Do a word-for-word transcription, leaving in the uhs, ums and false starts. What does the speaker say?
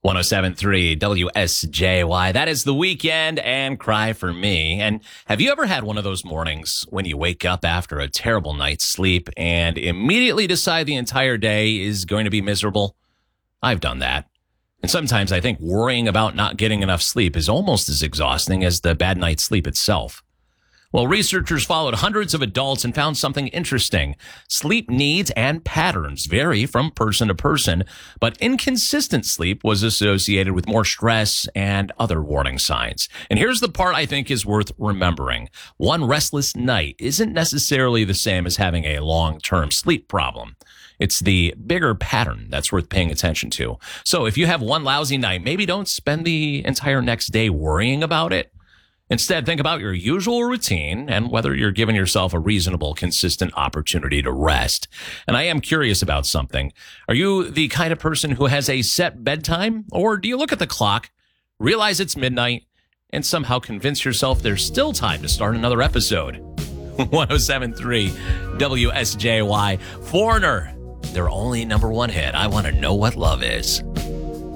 one oh seven point three W S J Y. That is The Weekend and Cry for Me. And have you ever had one of those mornings when you wake up after a terrible night's sleep and immediately decide the entire day is going to be miserable? I've done that. And sometimes I think worrying about not getting enough sleep is almost as exhausting as the bad night's sleep itself. Well, researchers followed hundreds of adults and found something interesting. Sleep needs and patterns vary from person to person, but inconsistent sleep was associated with more stress and other warning signs. And here's the part I think is worth remembering. One restless night isn't necessarily the same as having a long-term sleep problem. It's the bigger pattern that's worth paying attention to. So if you have one lousy night, maybe don't spend the entire next day worrying about it. Instead, think about your usual routine and whether you're giving yourself a reasonable, consistent opportunity to rest. And I am curious about something. Are you the kind of person who has a set bedtime? Or do you look at the clock, realize it's midnight, and somehow convince yourself there's still time to start another episode? one oh seven point three W S J Y. Foreigner, their only number one hit. I Want to Know What Love Is.